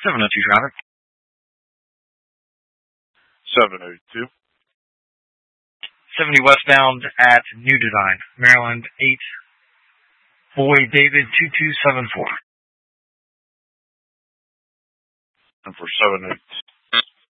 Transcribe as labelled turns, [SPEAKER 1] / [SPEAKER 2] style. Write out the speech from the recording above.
[SPEAKER 1] 702 traffic.
[SPEAKER 2] 702.
[SPEAKER 1] 70 westbound at New Design, Maryland 8, Boy David 2274.
[SPEAKER 2] And for 702.